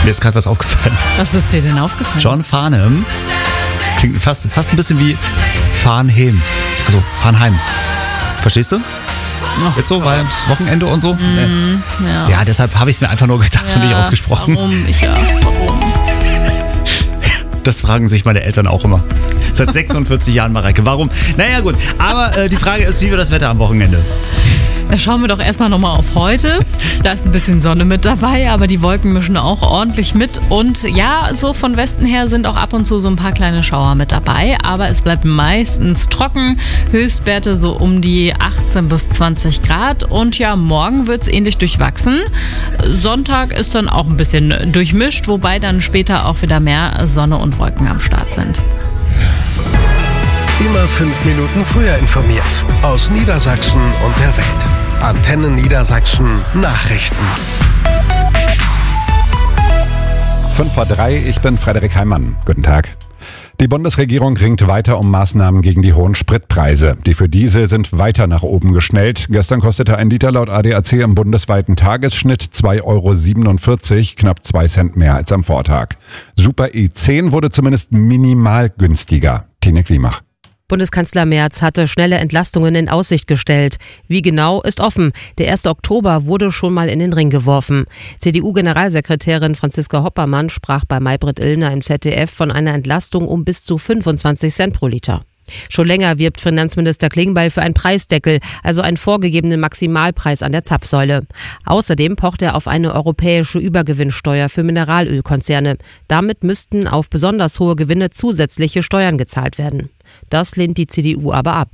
Mir ist gerade was aufgefallen. Was ist dir denn aufgefallen? John Farnham klingt fast ein bisschen wie Farnheim. Also Farnheim. Verstehst du? Ach, jetzt so, weil Wochenende und so. Ja, deshalb habe ich es mir einfach nur gedacht und nicht ausgesprochen. Warum? Das fragen sich meine Eltern auch immer. Seit 46 Jahren, Mareike. Warum? Naja, gut. Aber die Frage ist, wie wird das Wetter am Wochenende? Da schauen wir doch erstmal nochmal auf heute. Da ist ein bisschen Sonne mit dabei, aber die Wolken mischen auch ordentlich mit. Und ja, so von Westen her sind auch ab und zu so ein paar kleine Schauer mit dabei. Aber es bleibt meistens trocken. Höchstwerte so um die 18 bis 20 Grad. Und ja, morgen wird es ähnlich durchwachsen. Sonntag ist dann auch ein bisschen durchmischt, wobei dann später auch wieder mehr Sonne und Wolken am Start sind. Immer 5 Minuten früher informiert. Aus Niedersachsen und der Welt. Antenne Niedersachsen Nachrichten. 5:03 Uhr, ich bin Frederik Heimann. Guten Tag. Die Bundesregierung ringt weiter um Maßnahmen gegen die hohen Spritpreise. Die für Diesel sind weiter nach oben geschnellt. Gestern kostete ein Liter laut ADAC im bundesweiten Tagesschnitt 2,47 €, knapp 2 Cent mehr als am Vortag. Super E10 wurde zumindest minimal günstiger. Tine Klimach. Bundeskanzler Merz hatte schnelle Entlastungen in Aussicht gestellt. Wie genau, ist offen. Der 1. Oktober wurde schon mal in den Ring geworfen. CDU-Generalsekretärin Franziska Hoppermann sprach bei Maybrit Illner im ZDF von einer Entlastung um bis zu 25 Cent pro Liter. Schon länger wirbt Finanzminister Klingbeil für einen Preisdeckel, also einen vorgegebenen Maximalpreis an der Zapfsäule. Außerdem pocht er auf eine europäische Übergewinnsteuer für Mineralölkonzerne. Damit müssten auf besonders hohe Gewinne zusätzliche Steuern gezahlt werden. Das lehnt die CDU aber ab.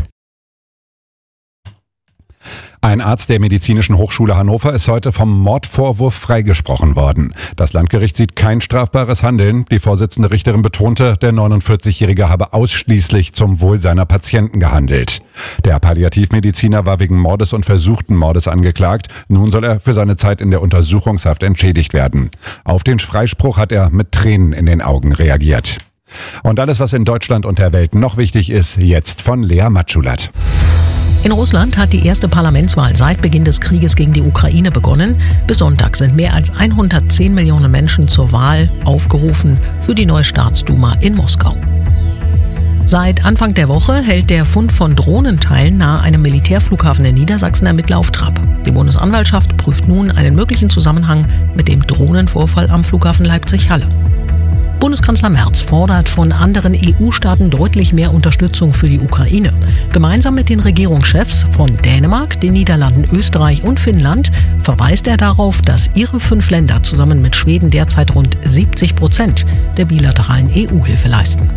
Ein Arzt der Medizinischen Hochschule Hannover ist heute vom Mordvorwurf freigesprochen worden. Das Landgericht sieht kein strafbares Handeln. Die Vorsitzende Richterin betonte, der 49-Jährige habe ausschließlich zum Wohl seiner Patienten gehandelt. Der Palliativmediziner war wegen Mordes und versuchten Mordes angeklagt. Nun soll er für seine Zeit in der Untersuchungshaft entschädigt werden. Auf den Freispruch hat er mit Tränen in den Augen reagiert. Und alles, was in Deutschland und der Welt noch wichtig ist, jetzt von Lea Matschulat. In Russland hat die erste Parlamentswahl seit Beginn des Krieges gegen die Ukraine begonnen. Bis Sonntag sind mehr als 110 Millionen Menschen zur Wahl aufgerufen für die neue Staatsduma in Moskau. Seit Anfang der Woche hält der Fund von Drohnenteilen nahe einem Militärflughafen in Niedersachsen Ermittler auf Trab. Die Bundesanwaltschaft prüft nun einen möglichen Zusammenhang mit dem Drohnenvorfall am Flughafen Leipzig-Halle. Bundeskanzler Merz fordert von anderen EU-Staaten deutlich mehr Unterstützung für die Ukraine. Gemeinsam mit den Regierungschefs von Dänemark, den Niederlanden, Österreich und Finnland verweist er darauf, dass ihre 5 Länder zusammen mit Schweden derzeit rund 70% der bilateralen EU-Hilfe leisten.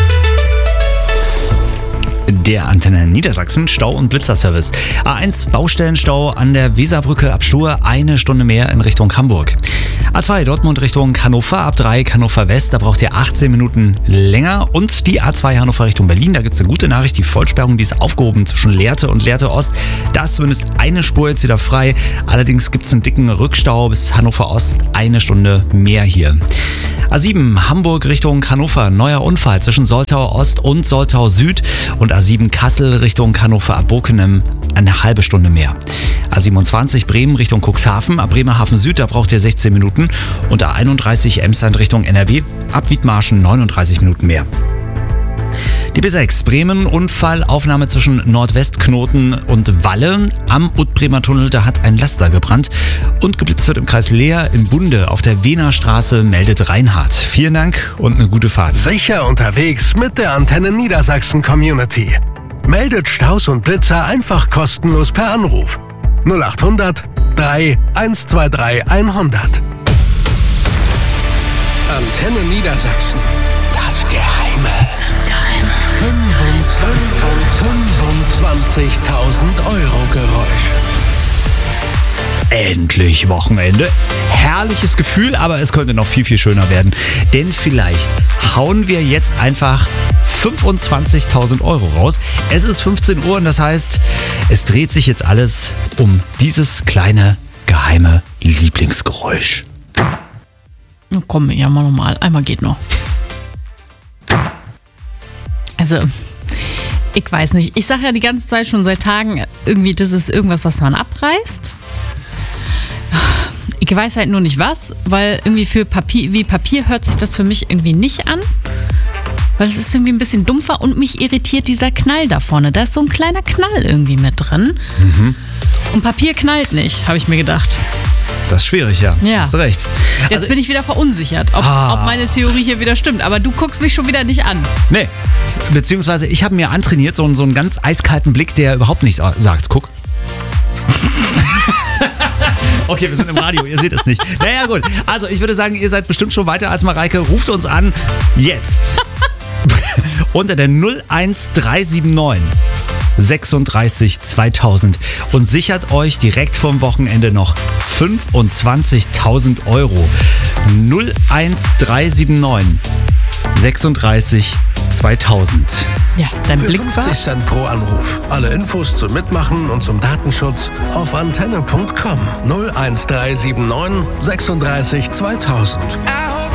Der Antenne Niedersachsen Stau- und Blitzerservice. A1 Baustellenstau an der Weserbrücke ab Stur, 1 Stunde mehr in Richtung Hamburg. A2 Dortmund Richtung Hannover, ab 3 Hannover West, da braucht ihr 18 Minuten länger. Und die A2 Hannover Richtung Berlin, da gibt es eine gute Nachricht, die Vollsperrung, die ist aufgehoben zwischen Lehrte und Lehrte Ost. Da ist zumindest eine Spur jetzt wieder frei. Allerdings gibt es einen dicken Rückstau bis Hannover Ost, 1 Stunde mehr hier. A7 Hamburg Richtung Hannover, neuer Unfall zwischen Soltau Ost und Soltau Süd und A7 Kassel Richtung Hannover ab Bockenem, eine halbe Stunde mehr. A27 Bremen Richtung Cuxhaven, ab Bremerhaven Süd, da braucht ihr 16 Minuten und A31 Emsland Richtung NRW, ab Wiedmarschen 39 Minuten mehr. Die B6 Bremen, Unfallaufnahme zwischen Nordwestknoten und Walle. Am Utbremer Tunnel, da hat ein Laster gebrannt. Und geblitzt wird im Kreis Leer in Bunde auf der Wiener Straße, meldet Reinhard. Vielen Dank und eine gute Fahrt. Sicher unterwegs mit der Antenne Niedersachsen Community. Meldet Staus und Blitzer einfach kostenlos per Anruf. 0800 3 123 100. Antenne Niedersachsen. Das Geheime. 25.000 € Geräusch. Endlich Wochenende. Herrliches Gefühl, aber es könnte noch viel, viel schöner werden. Denn vielleicht hauen wir jetzt einfach 25.000 € raus. Es ist 15 Uhr und das heißt, es dreht sich jetzt alles um dieses kleine, geheime Lieblingsgeräusch. Na komm, ja mal normal. Einmal geht noch. Also, ich weiß nicht. Ich sage ja die ganze Zeit schon seit Tagen irgendwie, das ist irgendwas, was man abreißt. Ich weiß halt nur nicht was, weil irgendwie für Papier hört sich das für mich irgendwie nicht an. Weil es ist irgendwie ein bisschen dumpfer und mich irritiert dieser Knall da vorne. Da ist so ein kleiner Knall irgendwie mit drin. Und Papier knallt nicht, habe ich mir gedacht. Das ist schwierig, ja. Hast du recht. Jetzt bin ich wieder verunsichert, ob meine Theorie hier wieder stimmt. Aber du guckst mich schon wieder nicht an. Nee, beziehungsweise ich habe mir antrainiert, so einen ganz eiskalten Blick, der überhaupt nichts sagt. Guck. Okay, wir sind im Radio, ihr seht es nicht. Naja, gut. Also, ich würde sagen, ihr seid bestimmt schon weiter als Mareike. Ruft uns an. Jetzt. Unter der 01379 36 2000 und sichert euch direkt vom Wochenende noch 25.000 Euro. 01379 36 2000. Ja, dein Für Blick 50 war... Cent pro Anruf. Alle Infos zum Mitmachen und zum Datenschutz auf antenne.com. 01379 36 2000.